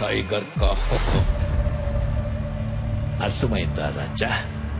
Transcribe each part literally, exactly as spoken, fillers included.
Tiger का हुक्म अर्थमैंदा राजा.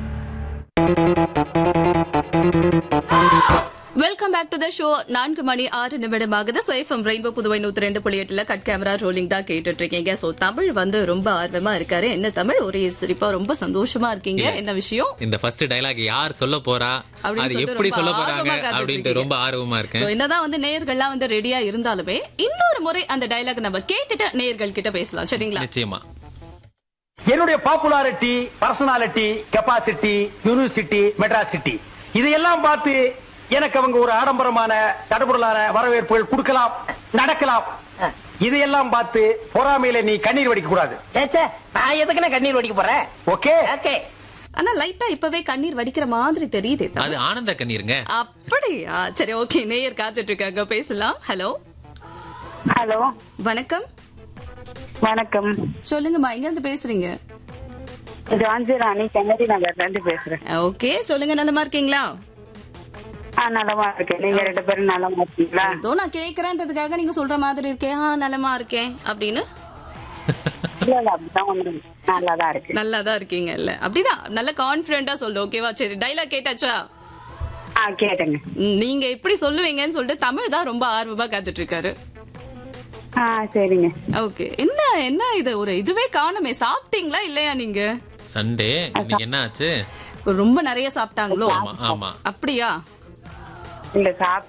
Welcome back to the show. நான்கு மணி ஆறு நிமிடமாகுது. சேஃபம் ரெயின்போ புதுவை நூத்தி ரெண்டு புள்ளி எட்டுல கட் கேமரா ரோலிங் தான் கேட்டுட்டு இருக்கீங்க. சோ தமிழ் வந்து ரொம்ப ஆர்வமா இருக்காரு. என்ன தமிழ் ஒரே சிரிப்பா ரொம்ப சந்தோஷமா இருக்கீங்க. என்ன விஷயம்? இந்த ஃபர்ஸ்ட் டயலாக் யார் சொல்ல போறா, அது எப்படி சொல்ல போறாங்க அப்படின்ட்டு ரொம்ப ஆர்வமா இருக்கேன். சோ என்னதான் வந்து நேயர்கள்லாம் வந்து ரெடியா இருந்தாலுமே இன்னொரு முறை அந்த டயலாக் நம்ம கேட்டுட்டு நேயர்கள் கிட்ட பேசலாம். சரிங்களா? நிச்சயமா. என்னுடைய popularity, personality, capacity, university, Madras City இதையெல்லாம் பார்த்து எனக்கு அவங்க ஒரு ஆடம்பரமான தடபுடலான வரவேற்புகள் கொடுக்கலாம், நடக்கலாம். இதையெல்லாம் பார்த்து பொறாமையில நீ கண்ணீர் வடிக்க கூடாது. நான் எதுக்குன்னு கண்ணீர் வடிக்க போறேன்? Okay okay. ஆனா லைட்டா இப்பவே கண்ணீர் வடிக்கிற மாதிரி தெரியுது. அது ஆனந்த கண்ணீருங்க. அப்படியா? சரி, ஓகே. நேயர் காத்துட்டு இருக்காங்க, பேசலாம். ஹலோ ஹலோ, வணக்கம். வணக்கம். சொல்லுங்கம்மா, எங்க இருந்து பேசுறீங்க? ஜான்சி ராணி, கன்னடி நகர்ல இருந்து பேசுறேன். ஓகே, சொல்லுங்க. நலமா இருக்கீங்களா? ஆ, நலமா இருக்கேன். நீங்க ரெண்டு பேரும் நலமா இருக்கீங்களா? ஏதோ நான் கேக்குறேன்றதுக்காக நீங்க சொல்ற மாதிரி இருக்கேன். ஆ, நலமா இருக்கேன் அப்படின்னு. இல்ல இல்ல, அப்படிதான் ஒண்ணு நல்லாதான் இருக்கு. நல்லாதான் இருக்கீங்க இல்ல? அப்படிதான் நல்ல கான்பிடண்டா சொல்லு. ஓகேவா? சரி, டைலாக் கேட்டாச்சா? ஆ, கேட்டுங்க. ம், நீங்க எப்படி சொல்லுவீங்கன்னு சொல்லிட்டு தமிழ் தான் ரொம்ப ஆர்வமா காத்துட்டு இருக்காரு. ஆ, சரிங்க. ஓகே. என்ன என்ன இது ஒரு இதுவே காணுமே. சாப்பிட்டீங்களா இல்லையா நீங்க? சண்டே இன்னைக்கு என்ன ஆச்சு? ரொம்ப நிறைய சாப்பிட்டாங்களோ? ஆமா ஆமா. அப்படியா? இல்ல, சாப்பிட்டு